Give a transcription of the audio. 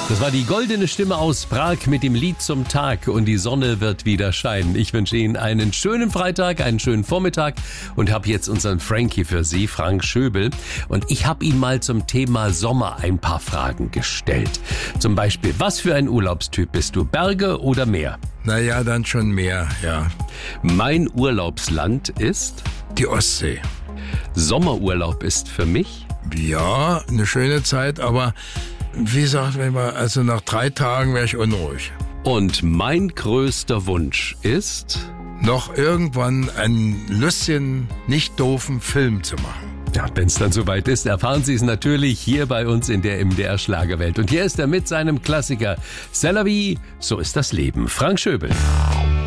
Das war die goldene Stimme aus Prag mit dem Lied zum Tag und die Sonne wird wieder scheinen. Ich wünsche Ihnen einen schönen Freitag, einen schönen Vormittag und habe jetzt unseren Frankie für Sie, Frank Schöbel. Und ich habe ihn mal zum Thema Sommer ein paar Fragen gestellt. Zum Beispiel, was für ein Urlaubstyp bist du, Berge oder Meer? Naja, dann schon mehr, ja. Mein Urlaubsland ist? Die Ostsee. Sommerurlaub ist für mich? Ja, eine schöne Zeit, aber wie gesagt, also nach 3 Tagen wäre ich unruhig. Und mein größter Wunsch ist? Noch irgendwann einen lustigen, nicht doofen Film zu machen. Ja, wenn es dann soweit ist, erfahren Sie es natürlich hier bei uns in der MDR Schlagerwelt. Und hier ist er mit seinem Klassiker C'est la vie, so ist das Leben. Frank Schöbel.